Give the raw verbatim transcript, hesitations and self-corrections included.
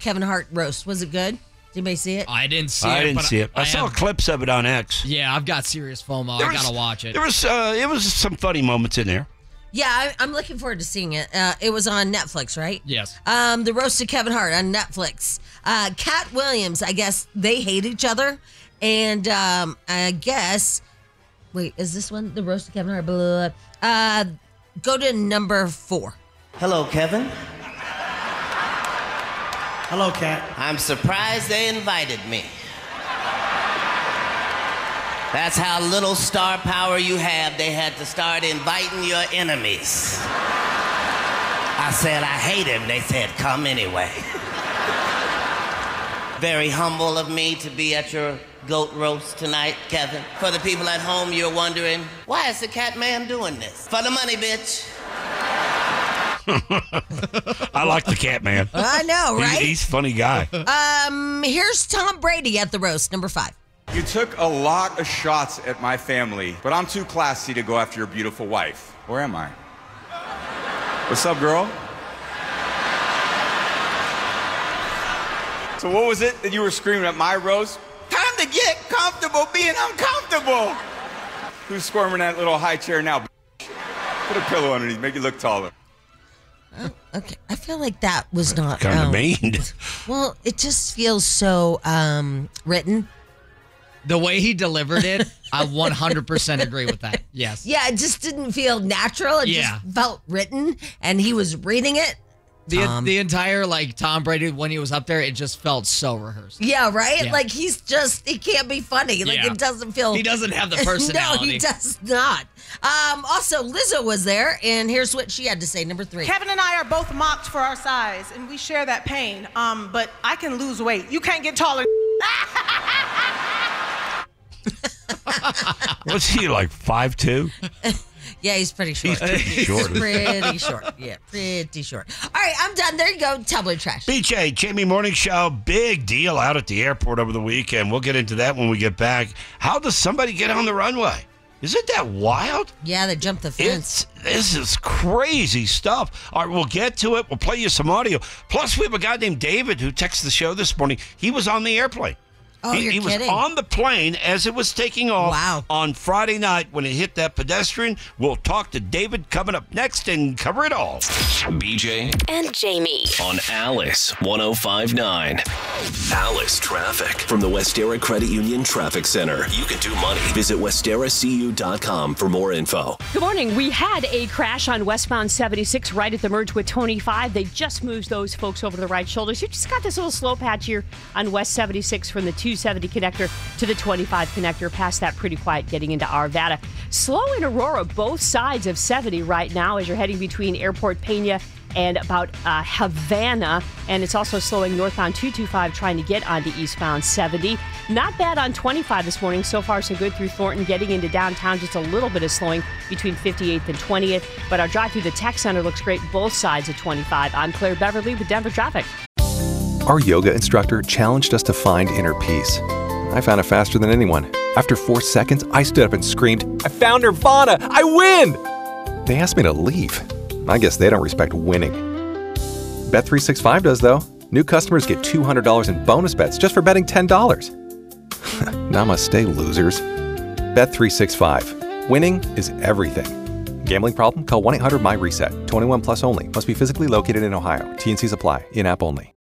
Kevin Hart roast. Was it good? Did anybody see it? I didn't see I it. didn't but see it. I, I saw have, clips of it on X. Yeah, I've got serious FOMO. There I was- gotta watch it. There was, uh, it was some funny moments in there. Yeah, I, I'm looking forward to seeing it. Uh, it was on Netflix, right? Yes. Um, the roast of Kevin Hart on Netflix. Uh, Cat Williams, I guess they hate each other, and um, I guess. Wait, is this one the roast of Kevin Hart? Blah, blah, blah. Uh, go to number four. Hello, Kevin. Hello, Cat. I'm surprised they invited me. That's how little star power you have. They had to start inviting your enemies. I said, I hate him. They said, come anyway. Very humble of me to be at your goat roast tonight, Kevin. For the people at home, you're wondering, why is the cat man doing this? For the money, bitch. I like the cat man. I know, right? He, he's a funny guy. Um, here's Tom Brady at the roast, number five. You took a lot of shots at my family, but I'm too classy to go after your beautiful wife. Where am I? What's up, girl? So what was it that you were screaming at my roast? Time to get comfortable being uncomfortable. Who's squirming that little high chair now? Put a pillow underneath, make it look taller. Oh, okay, I feel like that was not Kind of um, mean. Well, it just feels so um, written. The way he delivered it, I one hundred percent agree with that. Yes. Yeah, it just didn't feel natural. It Yeah. just felt written, and he was reading it. The, Tom. the entire, like, Tom Brady, when he was up there, it just felt so rehearsed. Yeah, right? Yeah. Like, he's just, he can't be funny. Like, Yeah. it doesn't feel. He doesn't have the No, personality. he does not. Um, also, Lizzo was there, and here's what she had to say. Number three. Kevin and I are both mocked for our size, and we share that pain. Um, but I can lose weight. You can't get taller. What's he, like five two? Yeah, he's pretty short. He's pretty short. pretty short. Yeah, pretty short. All right, I'm done. There you go. Tabloid trash. B J, Jamie Morning Show, big deal out at the airport over the weekend. We'll get into that when we get back. How does somebody get on the runway? Isn't that wild? Yeah, they jumped the fence. It's, this is crazy stuff. All right, we'll get to it. We'll play you some audio. Plus, we have a guy named David who texted the show this morning. He was on the airplane. Oh, he, you're he was kidding. on the plane as it was taking off Wow. on Friday night when it hit that pedestrian. We'll talk to David coming up next and cover it all. B J and Jamie on Alice one oh five point nine. Alice Traffic from the Westera Credit Union Traffic Center. You can do money. Visit westera c u dot com for more info. Good morning. We had a crash on westbound seventy-six right at the merge with twenty-five. They just moved those folks over to the right shoulders. You just got this little slow patch here on West seventy-six from the two seventy connector to the twenty-five connector. Past that, pretty quiet getting into Arvada. Slow in Aurora, both sides of seventy right now as you're heading between Airport Pena and about uh, Havana. And it's also slowing northbound two twenty-five trying to get onto eastbound seventy. Not bad on twenty-five this morning. So far, so good through Thornton. Getting into downtown, just a little bit of slowing between fifty-eighth and twentieth. But our drive through the tech center looks great both sides of twenty-five. I'm Claire Beverly with Denver Traffic. Our yoga instructor challenged us to find inner peace. I found it faster than anyone. After four seconds, I stood up and screamed, "I found Nirvana! I win!" They asked me to leave. I guess they don't respect winning. Bet three sixty-five does, though. New customers get two hundred dollars in bonus bets just for betting ten dollars. Namaste, losers. Bet three sixty-five. Winning is everything. Gambling problem? Call one eight hundred my reset. twenty-one plus only. Must be physically located in Ohio. T and Cs apply. In-app only.